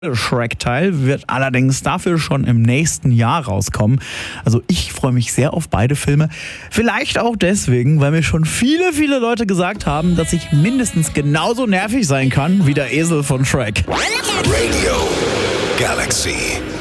Shrek-Teil wird allerdings dafür schon im nächsten Jahr rauskommen. Also ich freue mich sehr auf beide Filme. Vielleicht auch deswegen, weil mir schon viele Leute gesagt haben, dass ich mindestens genauso nervig sein kann wie der Esel von Shrek. Radio Galaxy.